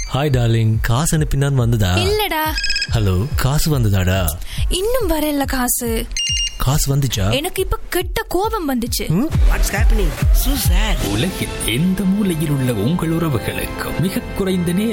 Hi darling, காசு அனுப்பினான் வந்ததா? இல்லடா. ஹலோ, காசு வந்ததாடா? இன்னும் வரல காசு. காசு வந்துச்சா? எனக்கு இப்ப கெட்ட கோபம் வந்துச்சு. What's happening சூசர்? உலகில் எந்த மூலையில் உள்ள உங்கள் உறவுகளுக்கும் மிக குறைந்த நேரம்